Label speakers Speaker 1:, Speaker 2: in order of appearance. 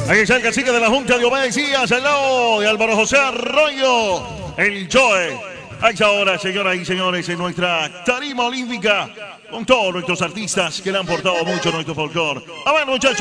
Speaker 1: Ahí está el cacique de la Junta de Obed Díaz, al lado de Álvaro José Arroyo, el Joe. A esta hora, señoras y señores, en nuestra tarima olímpica, con todos nuestros artistas que le han portado mucho a nuestro folclore. A ver, muchachos.